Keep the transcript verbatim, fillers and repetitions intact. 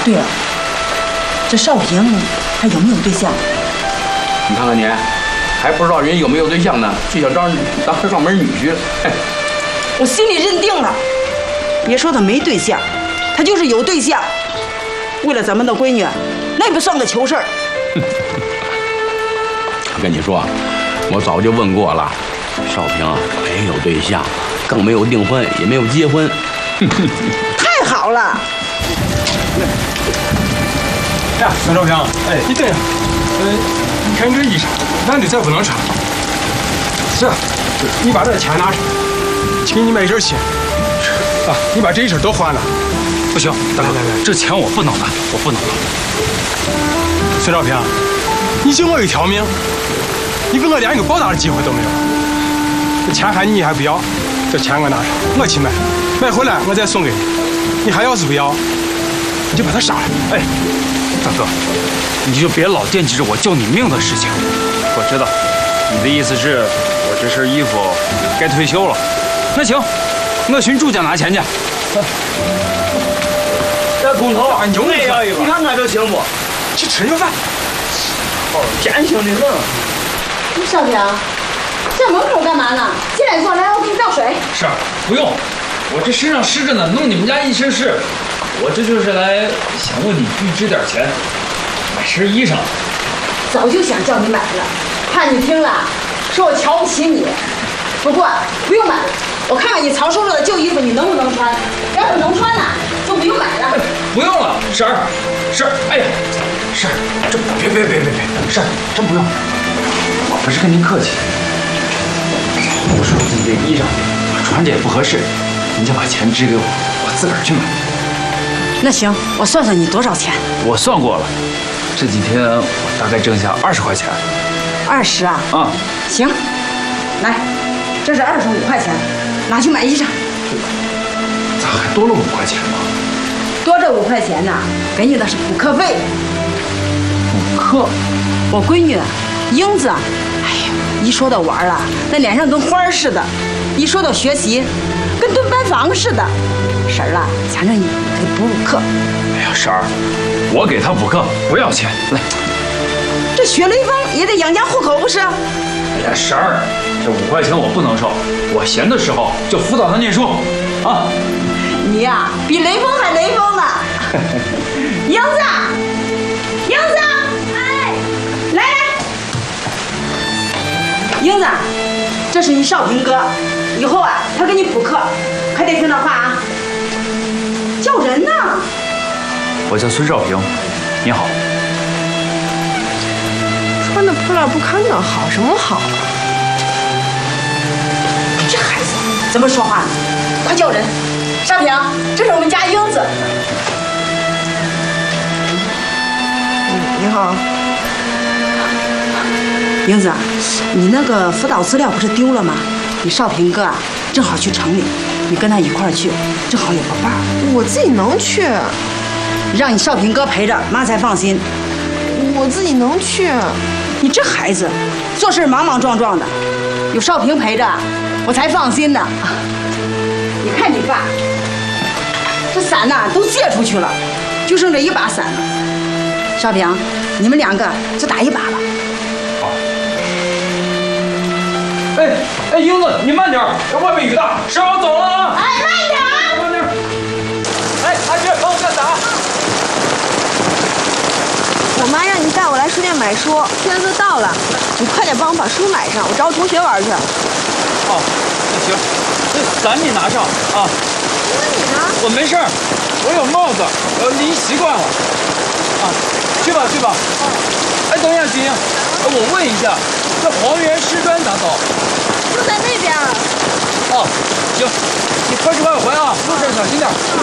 对了，这少平还有没有对象？ 你看看你，还不知道人有没有对象呢，就想当当上门女婿。 我心里认定了，别说他没对象，他就是有对象，为了咱们的闺女，那也不算个糗事儿。 我跟你说，我早就问过了，少平没有对象，更没有订婚，也没有结婚。 太好了！ 呀，孙少平，哎，你等一下，呃，你看你这衣裳，男的咱不能穿。是，你把这钱拿上，请你买一身鞋。啊，你把这一身都换了。 不行，大哥，这钱我不能拿，我不能拿。 孙少平，你就我一条命，你给我连一个报答的机会都没有。这钱还你还不要，这钱我拿上，我去买，买回来我再送给你。你还要是不要，你就把他杀了。 哎，大哥，你就别老惦记着我救你命的事情。我知道，你的意思是，我这身衣服该退休了。那行，我寻朱家拿钱去。 这工头那样一把，你看看这行不？ 去吃个饭。 好偏心的很。 少平，在门口干嘛呢？进来坐，来，我给你倒水。 是，不用，我这身上湿着呢，弄你们家一身湿。我这就是来想问你预支点钱，买身衣裳。 早就想叫你买了，怕你听了说我瞧不起你。不过不用买了，我看看你藏收着的旧衣服你能不能穿，要是能穿呢，就不用买了。 不用了，婶儿，婶儿，哎呀，婶儿，这别别别别别，婶儿，真不用，我不是跟您客气。我说自己这衣裳我穿着也不合适，您就把钱支给我，我自个儿去买。 那行，我算算你多少钱。 我算过了，这几天我大概挣下二十块钱。 二十啊？ 啊、嗯， 行，来，这是二十五块钱，拿去买衣裳。 咋还多了五块钱呢？ 多这五块钱呢，给你的是补课费。 补课？ 我闺女英子，哎呀，一说到玩啊，那脸上跟花儿似的；一说到学习，跟蹲班房似的。婶儿啊，想着你给补补课。 哎呀，婶儿，我给她补课不要钱，来。 这学雷锋也得养家糊口不是？ 哎呀，婶儿，这五块钱我不能收，我闲的时候就辅导她念书，啊。 你呀、啊，比雷锋还雷锋呢。英子，英子，哎，来来，英子，这是你少平哥，以后啊，他给你补课，可得听他话啊。叫人呢。 我叫孙少平，你好。 穿的破烂不堪的，好什么好啊？ 这孩子怎么说话呢？快叫人！少平，这是我们家英子。 嗯，你好。 英子，你那个辅导资料不是丢了吗？你少平哥啊，正好去城里，你跟他一块儿去，正好有个伴儿。 我自己能去。 让你少平哥陪着，妈才放心。 我自己能去。 你这孩子，做事莽莽撞撞的，有少平陪着，我才放心呢。你看你爸，这伞呐都借出去了，就剩这一把伞了。少平，你们两个就打一把吧。 好。哎哎，英子，你慢点，这外面雨大，婶儿我走了啊。 哎，慢点。 慢点。哎，阿菊，帮我干伞。 我妈让你带我来书店买书，现在都到了，你快点帮我把书买上，我找我同学玩去。 哦，那行，这伞你拿上啊。 那你呢？ 我没事儿，我有帽子，我淋习惯了。啊，去吧去吧。啊，哎，等一下，菊英，我问一下，这黄源师专咋走？ 就在那边。 哦，行，你快去快回啊，路上小心点，去吧。